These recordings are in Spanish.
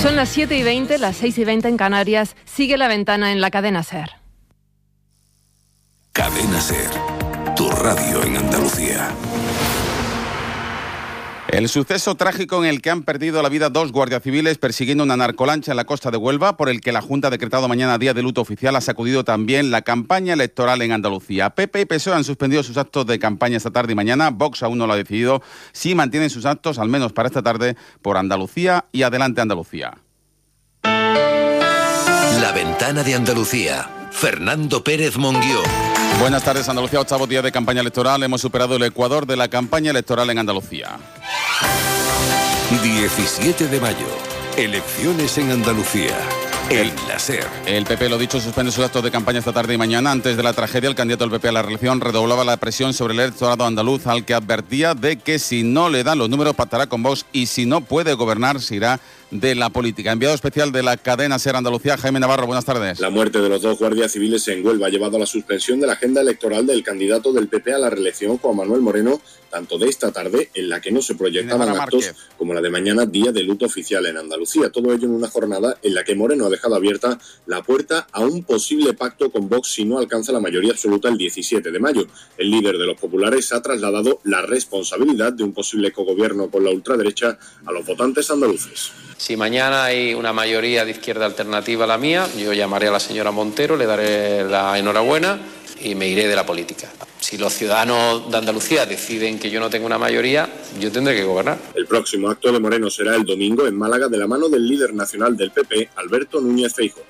Son las 7:20, las 6:20 en Canarias. Sigue La Ventana en la cadena SER. Cadena SER, tu radio en Andalucía. El suceso trágico en el que han perdido la vida 2 guardias civiles persiguiendo una narcolancha en la costa de Huelva, por el que la Junta ha decretado mañana día de luto oficial, ha sacudido también la campaña electoral en Andalucía. PP y PSOE han suspendido sus actos de campaña esta tarde y mañana. Vox aún no lo ha decidido. Sí mantienen sus actos, al menos para esta tarde, por Andalucía y Adelante Andalucía. La Ventana de Andalucía. Fernando Pérez Monguió. Buenas tardes, Andalucía. 8º día de campaña electoral. Hemos superado el ecuador de la campaña electoral en Andalucía. 17 de mayo. Elecciones en Andalucía. En la SER. El PP, lo dicho, suspende sus actos de campaña esta tarde y mañana. Antes de la tragedia, el candidato del PP a la reelección redoblaba la presión sobre el electorado andaluz, al que advertía de que si no le dan los números pactará con Vox y si no puede gobernar se irá de la política. Enviado especial de la cadena SER Andalucía, Jaime Navarro, buenas tardes. La muerte de los 2 guardias civiles en Huelva ha llevado a la suspensión de la agenda electoral del candidato del PP a la reelección, Juan Manuel Moreno, tanto de esta tarde, en la que no se proyectaban actos, como la de mañana, día de luto oficial en Andalucía. Todo ello en una jornada en la que Moreno ha dejado abierta la puerta a un posible pacto con Vox si no alcanza la mayoría absoluta el 17 de mayo. El líder de los populares ha trasladado la responsabilidad de un posible cogobierno con la ultraderecha a los votantes andaluces. Si mañana hay una mayoría de izquierda alternativa a la mía, yo llamaré a la señora Montero, le daré la enhorabuena y me iré de la política. Si los ciudadanos de Andalucía deciden que yo no tengo una mayoría, yo tendré que gobernar. El próximo acto de Moreno será el domingo en Málaga, de la mano del líder nacional del PP, Alberto Núñez Feijóo.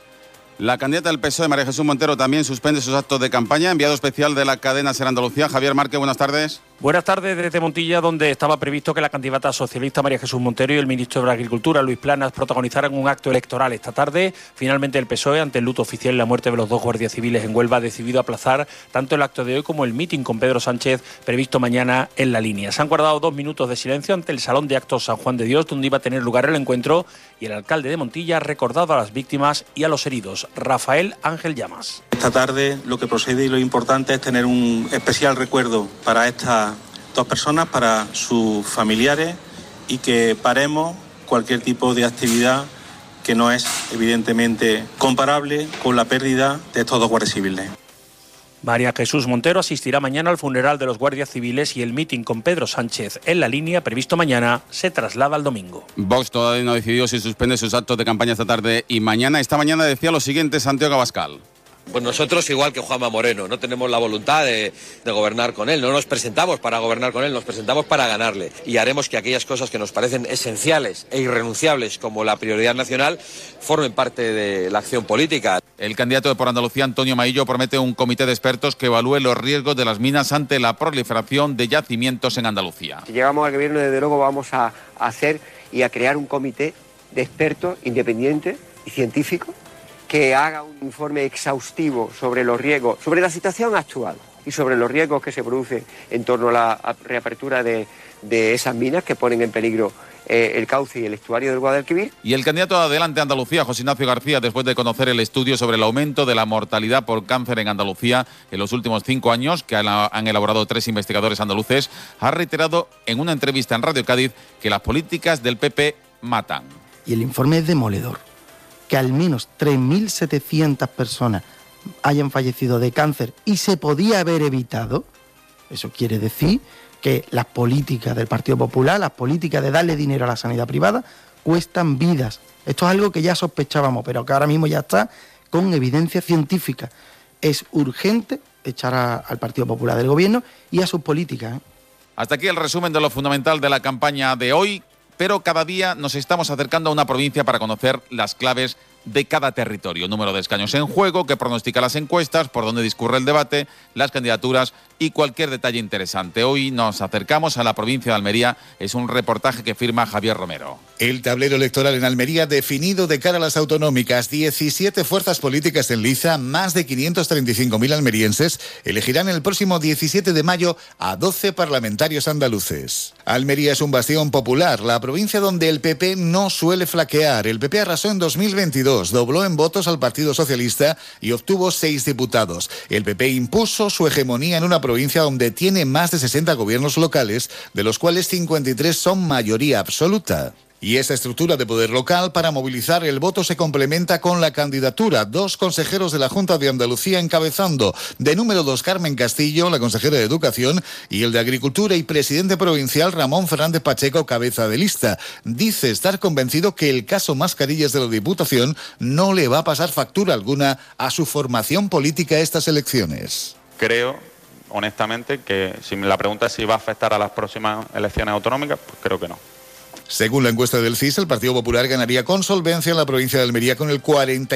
La candidata del PSOE, María Jesús Montero, también suspende sus actos de campaña. Enviado especial de la cadena SER Andalucía, Javier Márquez, buenas tardes. Buenas tardes desde Montilla, donde estaba previsto que la candidata socialista María Jesús Montero y el ministro de Agricultura, Luis Planas, protagonizaran un acto electoral esta tarde. Finalmente el PSOE, ante el luto oficial y la muerte de los 2 guardias civiles en Huelva, ha decidido aplazar tanto el acto de hoy como el mitin con Pedro Sánchez previsto mañana en La Línea. Se han guardado 2 minutos de silencio ante el Salón de Actos San Juan de Dios, donde iba a tener lugar el encuentro, y el alcalde de Montilla ha recordado a las víctimas y a los heridos. Rafael Ángel Llamas. Esta tarde lo que procede y lo importante es tener un especial recuerdo para estas 2 personas, para sus familiares, y que paremos cualquier tipo de actividad que no es evidentemente comparable con la pérdida de estos 2 guardias civiles. María Jesús Montero asistirá mañana al funeral de los guardias civiles y el mitin con Pedro Sánchez en La Línea, previsto mañana, se traslada al domingo. Vox todavía no ha decidido si suspende sus actos de campaña esta tarde y mañana. Esta mañana decía lo siguiente Santiago Abascal. Pues nosotros, igual que Juanma Moreno, no tenemos la voluntad de gobernar con él, no nos presentamos para gobernar con él, nos presentamos para ganarle, y haremos que aquellas cosas que nos parecen esenciales e irrenunciables, como la prioridad nacional, formen parte de la acción política. El candidato de Por Andalucía, Antonio Maillo, promete un comité de expertos que evalúe los riesgos de las minas ante la proliferación de yacimientos en Andalucía. Si llegamos al gobierno, desde luego vamos a hacer y a crear un comité de expertos independientes y científicos que haga un informe exhaustivo sobre los riesgos, sobre la situación actual y sobre los riesgos que se producen en torno a la reapertura de esas minas que ponen en peligro el cauce y el estuario del Guadalquivir. Y el candidato de Adelante Andalucía, José Ignacio García, después de conocer el estudio sobre el aumento de la mortalidad por cáncer en Andalucía en los últimos 5 años, que han elaborado 3 investigadores andaluces, ha reiterado en una entrevista en Radio Cádiz que las políticas del PP matan. Y el informe es demoledor. Que al menos 3.700 personas hayan fallecido de cáncer y se podía haber evitado, eso quiere decir que las políticas del Partido Popular, las políticas de darle dinero a la sanidad privada, cuestan vidas. Esto es algo que ya sospechábamos, pero que ahora mismo ya está con evidencia científica. Es urgente echar al Partido Popular del Gobierno y a sus políticas. Hasta aquí el resumen de lo fundamental de la campaña de hoy. Pero cada día nos estamos acercando a una provincia para conocer las claves de cada territorio. Número de escaños en juego, que pronostica las encuestas, por dónde discurre el debate, las candidaturas y cualquier detalle interesante. Hoy nos acercamos a la provincia de Almería. Es un reportaje que firma Javier Romero. El tablero electoral en Almería definido de cara a las autonómicas. 17 fuerzas políticas en liza, más de 535.000 almerienses elegirán el próximo 17 de mayo a 12 parlamentarios andaluces. Almería es un bastión popular, la provincia donde el PP no suele flaquear. El PP arrasó en 2022, dobló en votos al Partido Socialista y obtuvo 6 diputados. El PP impuso su hegemonía en una provincia donde tiene más de 60 gobiernos locales, de los cuales 53 son mayoría absoluta. Y esa estructura de poder local para movilizar el voto se complementa con la candidatura. 2 consejeros de la Junta de Andalucía encabezando. De número 2, Carmen Castillo, la consejera de Educación, y el de Agricultura y presidente provincial, Ramón Fernández Pacheco, cabeza de lista. Dice estar convencido que el caso Mascarillas de la Diputación no le va a pasar factura alguna a su formación política estas elecciones. Creo, honestamente, que si me la pregunta es si va a afectar a las próximas elecciones autonómicas, pues creo que no. Según la encuesta del CIS, el Partido Popular ganaría con solvencia en la provincia de Almería con el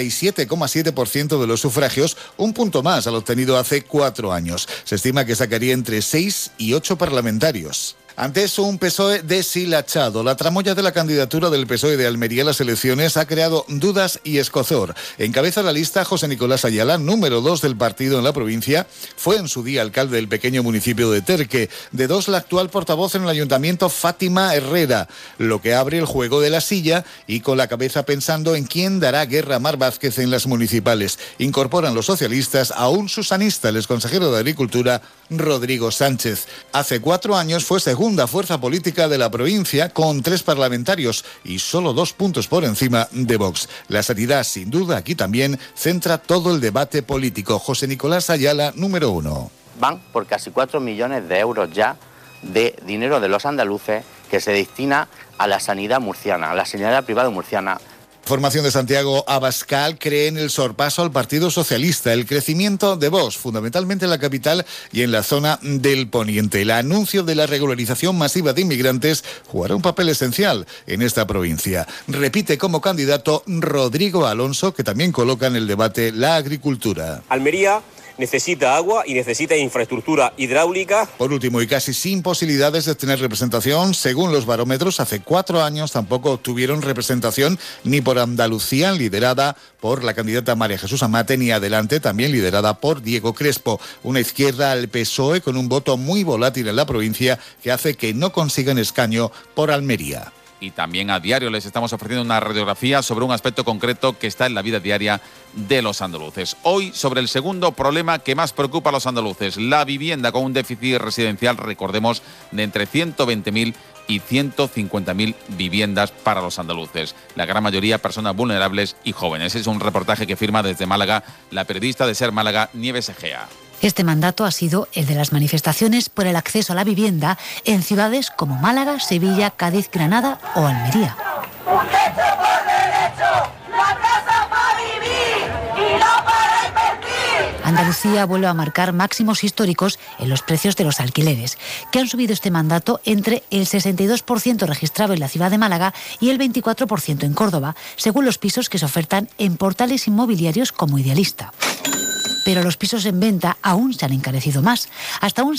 47,7% de los sufragios, un punto más al obtenido hace 4 años. Se estima que sacaría entre 6 y 8 parlamentarios. Ante eso, un PSOE deshilachado. La tramoya de la candidatura del PSOE de Almería a las elecciones ha creado dudas y escozor. Encabeza la lista José Nicolás Ayala, número 2 del partido en la provincia. Fue en su día alcalde del pequeño municipio de Terque. De 2, la actual portavoz en el ayuntamiento, Fátima Herrera. Lo que abre el juego de la silla y con la cabeza pensando en quién dará guerra a Mar Vázquez en las municipales. Incorporan los socialistas a un susanista, el exconsejero de Agricultura, Rodrigo Sánchez. Hace 4 años fue segunda fuerza política de la provincia con 3 parlamentarios y solo 2 puntos por encima de Vox. La sanidad, sin duda, aquí también centra todo el debate político. José Nicolás Ayala, número 1. Van por casi 4 millones de euros ya de dinero de los andaluces que se destina a la sanidad murciana, a la sanidad privada murciana. Formación de Santiago Abascal cree en el sorpaso al Partido Socialista, el crecimiento de Vox, fundamentalmente en la capital y en la zona del Poniente. El anuncio de la regularización masiva de inmigrantes jugará un papel esencial en esta provincia. Repite como candidato Rodrigo Alonso, que también coloca en el debate la agricultura. Almería necesita agua y necesita infraestructura hidráulica. Por último, y casi sin posibilidades de tener representación, según los barómetros, hace 4 años tampoco obtuvieron representación ni por Andalucía, liderada por la candidata María Jesús Amate, ni Adelante, también liderada por Diego Crespo. Una izquierda al PSOE con un voto muy volátil en la provincia que hace que no consigan escaño por Almería. Y también a diario les estamos ofreciendo una radiografía sobre un aspecto concreto que está en la vida diaria de los andaluces. Hoy sobre el segundo problema que más preocupa a los andaluces, la vivienda, con un déficit residencial, recordemos, de entre 120.000 y 150.000 viviendas para los andaluces. La gran mayoría personas vulnerables y jóvenes. Es un reportaje que firma desde Málaga la periodista de Ser Málaga, Nieves Egea. Este mandato ha sido el de las manifestaciones por el acceso a la vivienda en ciudades como Málaga, Sevilla, Cádiz, Granada o Almería. Un techo por derecho, la casa para vivir y no para invertir. Andalucía vuelve a marcar máximos históricos en los precios de los alquileres, que han subido este mandato entre el 62% registrado en la ciudad de Málaga y el 24% en Córdoba, según los pisos que se ofertan en portales inmobiliarios como Idealista. Pero los pisos en venta aún se han encarecido más, hasta un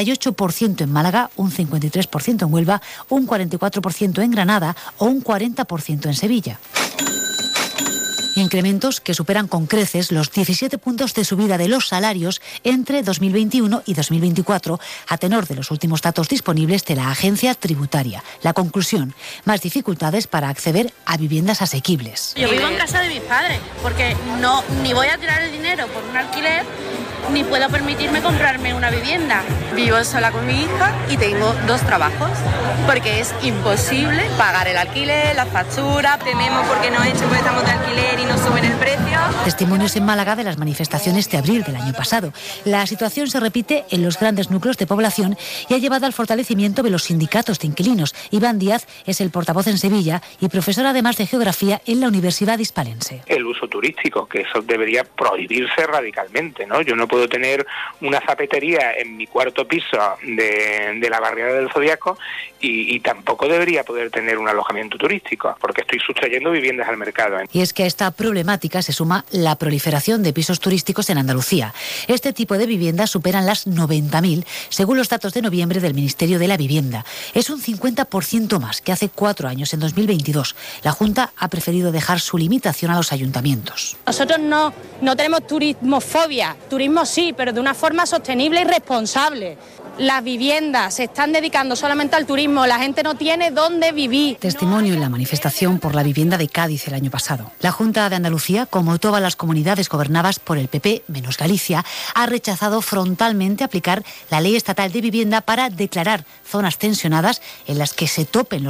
68% en Málaga, un 53% en Huelva, un 44% en Granada o un 40% en Sevilla. Incrementos que superan con creces los 17 puntos de subida de los salarios entre 2021 y 2024, a tenor de los últimos datos disponibles de la agencia tributaria. La conclusión, más dificultades para acceder a viviendas asequibles. Yo vivo en casa de mis padres, porque ni voy a tirar el dinero por un alquiler, ni puedo permitirme comprarme una vivienda. Vivo sola con mi hija y tengo 2 trabajos, porque es imposible pagar el alquiler, la factura. Tememos porque no estamos de alquiler y no suben el precio. Testimonios en Málaga de las manifestaciones de abril del año pasado. La situación se repite en los grandes núcleos de población y ha llevado al fortalecimiento de los sindicatos de inquilinos. Iván Díaz es el portavoz en Sevilla y profesor además de Geografía en la Universidad Hispalense. El uso turístico, que eso debería prohibirse radicalmente, ¿no? Yo no puedo tener una zapatería en mi 4º piso de la barriada del Zodiaco y tampoco debería poder tener un alojamiento turístico, porque estoy sustrayendo viviendas al mercado. Y es que a esta problemática se suma la proliferación de pisos turísticos en Andalucía. Este tipo de viviendas superan las 90.000, según los datos de noviembre del Ministerio de la Vivienda. Es un 50% más que hace 4 años, en 2022. La Junta ha preferido dejar su limitación a los ayuntamientos. Nosotros no tenemos turismofobia, turismo sí, pero de una forma sostenible y responsable. Las viviendas se están dedicando solamente al turismo, la gente no tiene dónde vivir. Testimonio en la manifestación por la vivienda de Cádiz el año pasado. La Junta de Andalucía, como todas las comunidades gobernadas por el PP, menos Galicia, ha rechazado frontalmente aplicar la Ley Estatal de Vivienda para declarar zonas tensionadas en las que se topen los